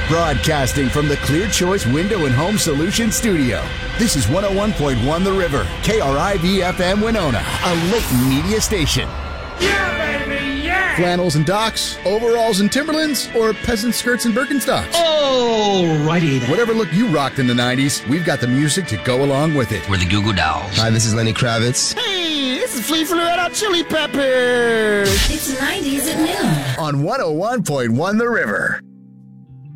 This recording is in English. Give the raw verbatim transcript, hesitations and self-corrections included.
Broadcasting from the Clear Choice Window and Home Solutions studio. This is one oh one point one The River, K R I V F M Winona, a Layton media station. Yeah, baby, yeah! Flannels and docks, overalls and Timberlands, or peasant skirts and Birkenstocks. Alrighty then. Whatever look you rocked in the nineties, we've got the music to go along with it. We're the Goo Goo Dolls. Hi, this is Lenny Kravitz. Hey, this is Flea from the Red Hot Chili Peppers. It's nineties at noon. On one oh one point one The River.